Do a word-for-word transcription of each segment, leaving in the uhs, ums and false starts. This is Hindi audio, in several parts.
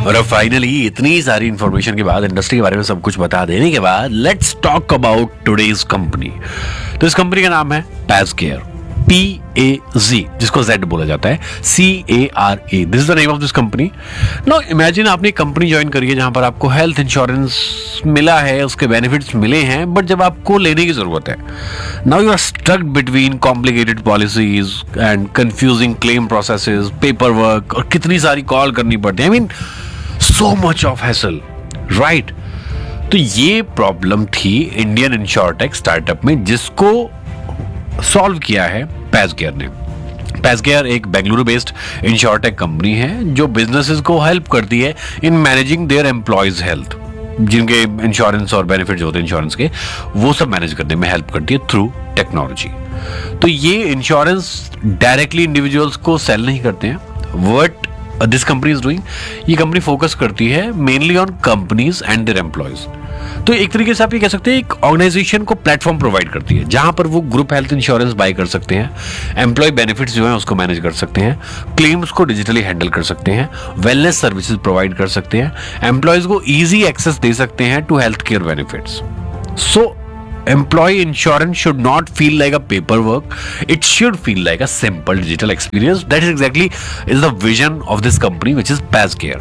और अब फाइनली इतनी सारी इंफॉर्मेशन के बाद, इंडस्ट्री के बारे में सब कुछ बता देने के बाद, let's talk about today's company. तो इस कंपनी का नाम है पैजकेयर, पी ए जी, जिसको जेड बोला जाता है, सी A R A. This is the name of this company. Now imagine आपने एक कंपनी ज्वाइन करी है जहां पर आपको हेल्थ इंश्योरेंस मिला है, उसके बेनिफिट्स मिले हैं, बट जब आपको लेने की जरूरत है, now you are stuck between complicated policies and confusing claim processes, paper work, और कितनी सारी कॉल करनी पड़ती है। I mean so much of hassle, right? तो ये प्रॉब्लम थी इंडियन इंश्योरटेक स्टार्टअप में, जिसको सॉल्व किया है पैजकेयर ने। पैजकेयर एक बेंगलुरु बेस्ड इंश्योरटेक कंपनी है जो बिजनेसेस को हेल्प करती है in managing their employees health, जिनके इंश्योरेंस और बेनिफिट्स होते हैं इंश्योरेंस के, वो सब मैनेज करने में हेल्प करती है थ्रू टेक्नोलॉजी। तो ये इंश्योरेंस डायरेक्टली इंडिविजुअल्स को सेल नहीं करते हैं, what this company is doing, ये कंपनी फोकस करती है mainly on companies and their employees. तो एक तरीके से आप ये कह सकते हैं एक ऑर्गेनाइजेशन को प्लेटफॉर्म प्रोवाइड करती है जहां पर वो ग्रुप हेल्थ इंश्योरेंस बाय कर सकते हैं, एम्प्लॉय बेनिफिट्स जो है उसको मैनेज कर सकते हैं, क्लेम्स को डिजिटली हैंडल कर सकते हैं, वेलनेस सर्विसेज प्रोवाइड कर सकते हैं, एम्प्लॉयज को इजी एक्सेस दे सकते हैं to health care benefits. So employee insurance should not feel like a paperwork, it should feel like a simple digital experience. That is exactly is the vision of this company, which is पैजकेयर।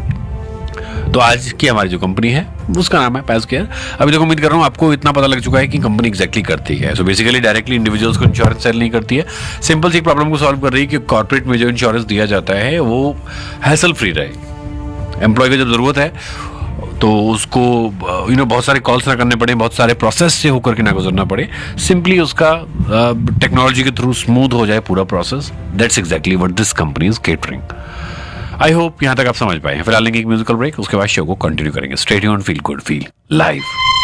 तो आज की हमारी जो कंपनी है उसका नाम है पैजकेयर। अभी तक उम्मीद कर रहा हूँ आपको इतना पता लग चुका है कि कंपनी एग्जैक्टली करती है। सो बेसिकली डायरेक्टली इंडिविजुअल्स को इंश्योरेंस सेल नहीं करती है, सिंपल सी प्रॉब्लम को सॉल्व कर रही है कि कॉर्पोरेट में जो इंश्योरेंस दिया जाता है वो हैसल फ्री रहे। एम्प्लॉय को जब जरूरत है तो उसको यू नो बहुत सारे कॉल्स ना करने पड़े, बहुत सारे प्रोसेस से होकर के ना गुजरना पड़े, सिंपली उसका टेक्नोलॉजी के थ्रू स्मूथ हो जाए पूरा process. That's exactly what this company is catering. I hope यहां तक आप समझ पाए हैं। फिलहाल लेंगे एक म्यूजिकल ब्रेक, उसके बाद शो को कंटिन्यू करेंगे। Stay tuned, feel good, feel live.